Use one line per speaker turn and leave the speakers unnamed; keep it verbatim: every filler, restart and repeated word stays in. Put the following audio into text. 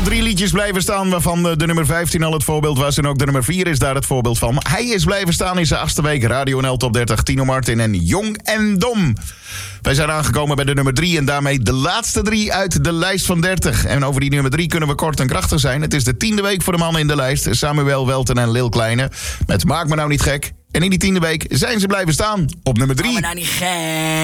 Drie liedjes blijven staan, waarvan de nummer vijftien al het voorbeeld was. En ook de nummer vier is daar het voorbeeld van. Hij is blijven staan in zijn achtste week. Radio N L Top dertig, Tino Martin en Jong en Dom. Wij zijn aangekomen bij de nummer drie en daarmee de laatste drie uit de lijst van dertig. En over die nummer drie kunnen we kort en krachtig zijn. Het is de tiende week voor de mannen in de lijst. Samuel Welten en Lil Kleine. Met Maak me nou niet gek. En in die tiende week zijn ze blijven staan op nummer drie.
Maak me nou niet gek.